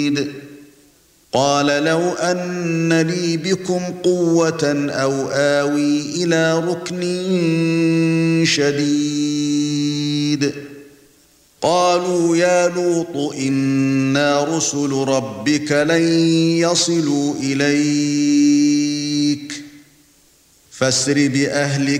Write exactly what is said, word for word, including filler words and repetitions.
قال لو أن لي بكم قوة أو آوي إلى ركن شديد قالوا يا لوط إنا رسل ربك لن يصلوا إليك فاسر بأهلك